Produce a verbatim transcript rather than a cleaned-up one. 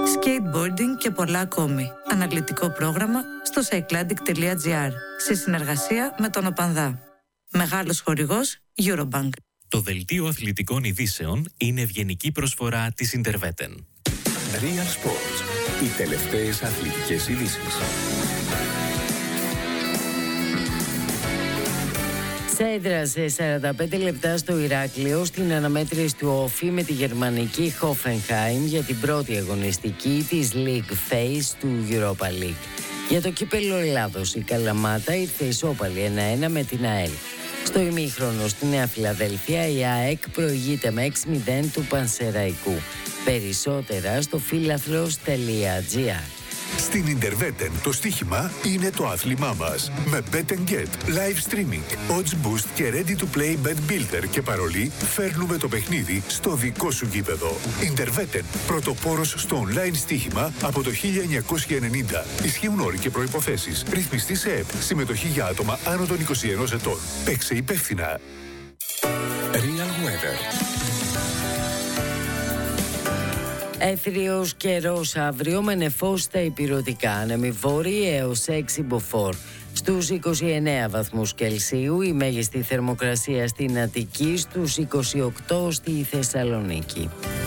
skateboarding και πολλά ακόμη. Αναλυτικό πρόγραμμα στο cyclandic τελεία gr σε συνεργασία με τον Οπανδά. Μεγάλος χορηγός Eurobank. Το δελτίο αθλητικών ειδήσεων είναι ευγενική προσφορά της Interveten. Real Sports. Οι τελευταίες αθλητικές ειδήσεις. Σε έδρασε σαράντα πέντε λεπτά στο Ηράκλειο στην αναμέτρηση του Όφη με τη γερμανική Hoffenheim για την πρώτη αγωνιστική της League Phase του Europa League. Για το κύπελλο Ελλάδος η Καλαμάτα ήρθε ισόπαλη ένα ένα με την ΑΕΛ. Στο ημίχρονο στη Νέα Φιλαδέλφια η ΑΕΚ προηγείται με έξι μηδέν του Πανσεραϊκού. Περισσότερα στο φίλαθλος τελεία gr. Στην Interveten το στοίχημα είναι το άθλημά μας. Με Bet and Get, live streaming, odds boost και ready to play bet builder και παρολί φέρνουμε το παιχνίδι στο δικό σου γήπεδο. Interveten, πρωτοπόρος στο online στοίχημα από το χίλια εννιακόσια ενενήντα. Ισχύουν όροι και προϋποθέσεις. Ρυθμιστή σε ΕΠ. Συμμετοχή για άτομα άνω των είκοσι ενός ετών. Παίξε υπεύθυνα. Real Weather. Έθριος καιρός αύριο με νεφός στα υπηρωτικά, ανεμιβόρειοι έως έξι μποφόρ. Στους είκοσι εννέα βαθμούς Κελσίου η μέγιστη θερμοκρασία στην Αττική, στους είκοσι οκτώ στη Θεσσαλονίκη.